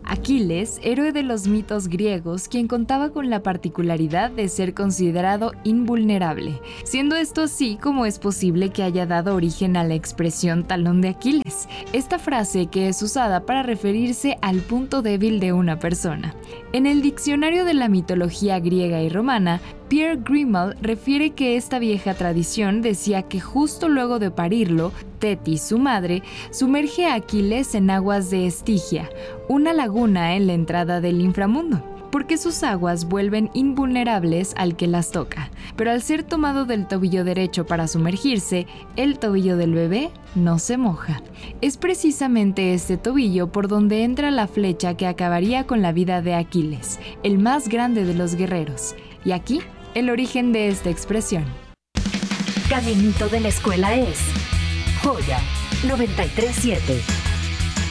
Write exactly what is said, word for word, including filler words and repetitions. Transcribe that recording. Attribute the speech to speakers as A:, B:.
A: Aquiles, héroe de los mitos griegos, quien contaba con la particularidad de ser considerado invulnerable, siendo esto así como es posible que haya dado origen a la expresión talón de Aquiles, esta frase que es usada para referirse al punto débil de una persona. En el diccionario de la mitología griega y romana, Pierre Grimald refiere que esta vieja tradición decía que justo luego de parirlo, Tetis, su madre, sumerge a Aquiles en aguas de Estigia, una laguna en la entrada del inframundo, porque sus aguas vuelven invulnerables al que las toca. Pero al ser tomado del tobillo derecho para sumergirse, el tobillo del bebé no se moja. Es precisamente este tobillo por donde entra la flecha que acabaría con la vida de Aquiles, el más grande de los guerreros. Y aquí, el origen de esta expresión.
B: Caminito de la escuela es Joya noventa y tres punto siete.